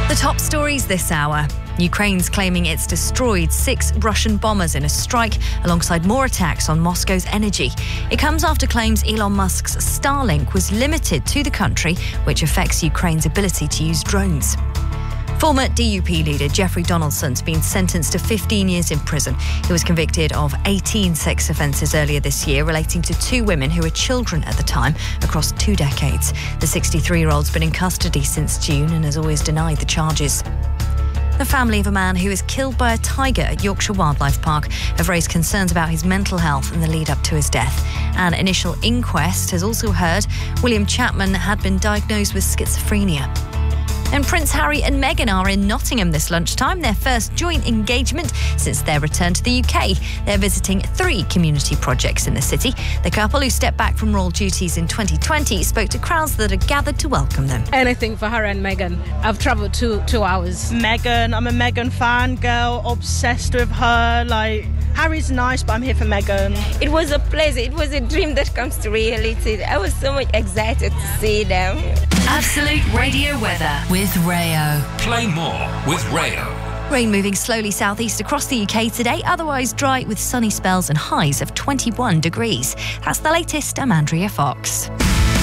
The top stories this hour. Ukraine's claiming it's destroyed 6 Russian bombers in a strike alongside more attacks on Moscow's energy. It comes after claims Elon Musk's Starlink was limited to the country, which affects Ukraine's ability to use drones. Former DUP leader Jeffrey Donaldson's been sentenced to 15 years in prison. He was convicted of 18 sex offences earlier this year relating to 2 women who were children at the time across 2 decades. The 63-year-old's been in custody since June and has always denied the charges. The family of a man who was killed by a tiger at Yorkshire Wildlife Park have raised concerns about his mental health in the lead-up to his death. An initial inquest has also heard William Chapman had been diagnosed with schizophrenia. And Prince Harry and Meghan are in Nottingham this lunchtime, their first joint engagement since their return to the UK. They're visiting 3 community projects in the city. The couple, who stepped back from royal duties in 2020, spoke to crowds that had gathered to welcome them. Anything for Harry and Meghan. I've travelled 2 hours. Meghan, I'm a Meghan fan girl, obsessed with her. Harry's nice, but I'm here for Meghan. It was a pleasure. It was a dream that comes to reality. I was so much excited to see them. Absolute Radio weather with Rayo. Play more with Rayo. Rain moving slowly southeast across the UK today, otherwise dry with sunny spells and highs of 21 degrees. That's the latest. I'm Andrea Fox.